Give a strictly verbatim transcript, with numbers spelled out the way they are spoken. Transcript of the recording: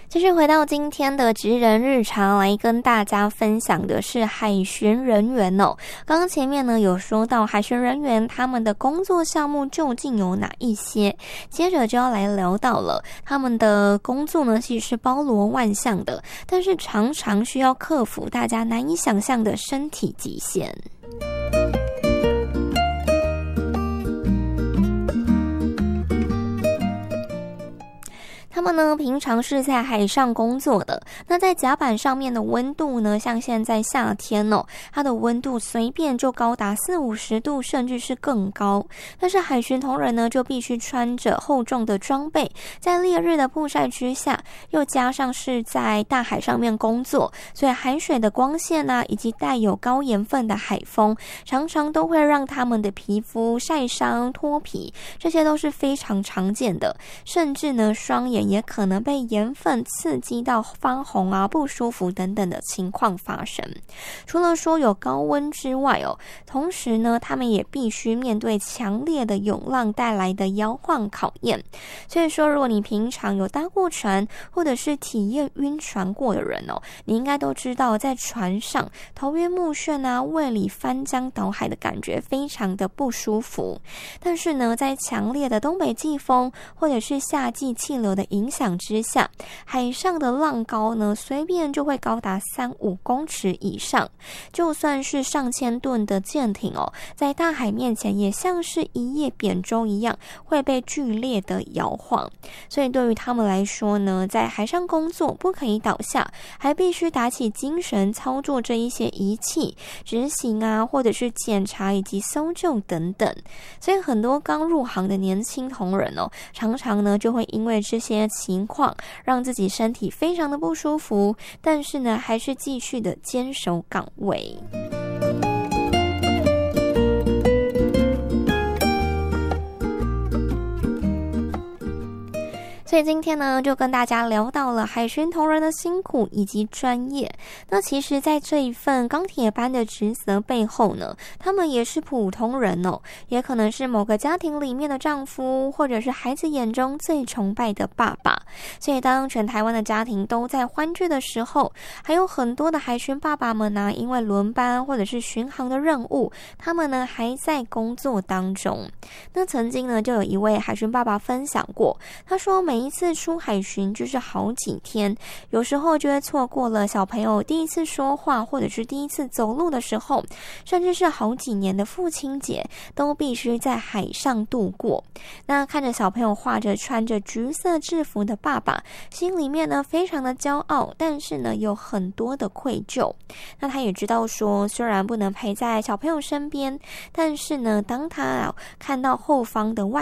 继续回到今天的职人日常，来跟大家分享的是海巡人员哦。刚刚前面呢有说到海巡人员他们的工作项目究竟有哪一些，接着就要来聊到了他们的工作呢其实是包罗万象的，但是常常需要克服大家难以想象的身体极限。他们呢平常是在海上工作的，那在甲板上面的温度呢，像现在夏天哦，它的温度随便就高达四五十度，甚至是更高。但是海巡同仁呢就必须穿着厚重的装备，在烈日的曝晒之下，又加上是在大海上面工作，所以海水的光线啊，以及带有高盐分的海风，常常都会让他们的皮肤晒伤脱皮，这些都是非常常见的，甚至呢双眼也可能被盐分刺激到发红啊、不舒服等等的情况发生。除了说有高温之外哦，同时呢，他们也必须面对强烈的涌浪带来的摇晃考验。所以说，如果你平常有搭过船，或者是体验晕船过的人哦，你应该都知道，在船上头晕目眩啊、胃里翻江倒海的感觉非常的不舒服。但是呢，在强烈的东北季风或者是夏季气流的影响之下，海上的浪高呢，随便就会高达三五公尺以上。就算是上千吨的舰艇哦，在大海面前也像是一叶扁舟一样，会被剧烈的摇晃。所以对于他们来说呢，在海上工作不可以倒下，还必须打起精神操作这一些仪器，执行啊，或者是检查以及搜救等等。所以很多刚入行的年轻同仁哦，常常呢就会因为这些情况让自己身体非常的不舒服，但是呢还是继续的坚守岗位。所以今天呢，就跟大家聊到了海巡同仁的辛苦以及专业。那其实在这一份钢铁般的职责背后呢，他们也是普通人哦，也可能是某个家庭里面的丈夫，或者是孩子眼中最崇拜的爸爸。所以当全台湾的家庭都在欢聚的时候，还有很多的海巡爸爸们呢，因为轮班或者是巡航的任务，他们呢还在工作当中。那曾经呢，就有一位海巡爸爸分享过，他说每一次出海巡就是好几天，有时候就会错过了小朋友第一次说话或者是第一次走路的时候，甚至是好几年的父亲节都必须在海上度过。那看着小朋友画着穿着橘色制服的爸爸，心里面呢非常的骄傲，但是呢有很多的愧疚。那他也知道说，虽然不能陪在小朋友身边，但是呢当他啊看到后方的外